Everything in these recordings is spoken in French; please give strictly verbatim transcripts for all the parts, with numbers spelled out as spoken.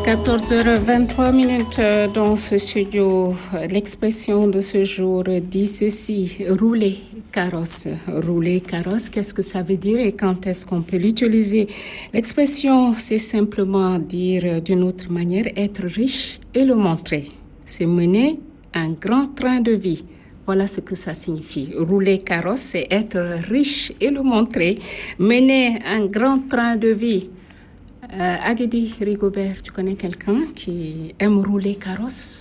quatorze heures vingt-trois minutes dans ce studio. L'expression de ce jour dit ceci: rouler carrosse. Rouler carrosse, qu'est-ce que ça veut dire et quand est-ce qu'on peut l'utiliser? L'expression, c'est simplement dire d'une autre manière être riche et le montrer. C'est mener un grand train de vie. Voilà ce que ça signifie. Rouler carrosse, c'est être riche et le montrer. Mener un grand train de vie. Euh, Agedi Rigobert, tu connais quelqu'un qui aime rouler carrosse?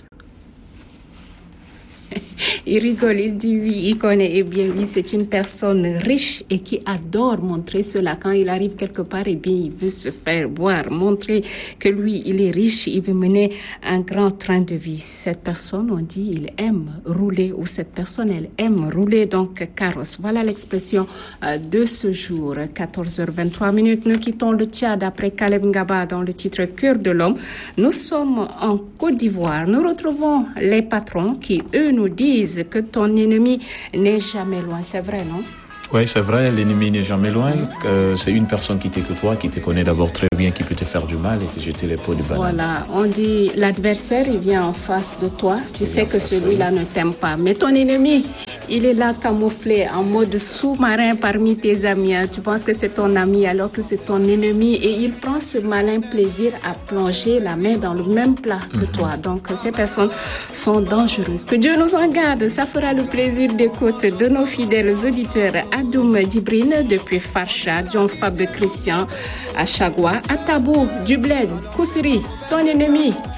Il rigole, il dit oui, il connaît. Eh bien oui, c'est une personne riche et qui adore montrer cela. Quand il arrive quelque part, eh bien, il veut se faire voir, montrer que lui, il est riche, il veut mener un grand train de vie. Cette personne, on dit, il aime rouler, ou cette personne, elle aime rouler, donc carrosse. Voilà l'expression euh, de ce jour. quatorze heures vingt-trois minutes, nous quittons le Tchad après Caleb Ngaba dans le titre Cœur de l'homme. Nous sommes en Côte d'Ivoire. Nous retrouvons les patrons qui, eux, nous disent que ton ennemi n'est jamais loin. C'est vrai, non? Oui, c'est vrai, l'ennemi n'est jamais loin. Euh, c'est une personne qui t'écoute toi, qui te connaît d'abord très bien, qui peut te faire du mal et te jeter les pots de banane. Voilà, on dit l'adversaire, il vient en face de toi. Tu il sais que celui-là ne t'aime pas. Mais ton ennemi, il est là camouflé en mode sous-marin parmi tes amis. Tu penses que c'est ton ami alors que c'est ton ennemi. Et il prend ce malin plaisir à plonger la main dans le même plat que mm-hmm. toi. Donc, ces personnes sont dangereuses. Que Dieu nous en garde. Ça fera le plaisir d'écoute de nos fidèles auditeurs. Adoum Dibrine depuis Farsha, John Fab Christian à Chagua, Atabou, Dubled, Koussiri, ton ennemi,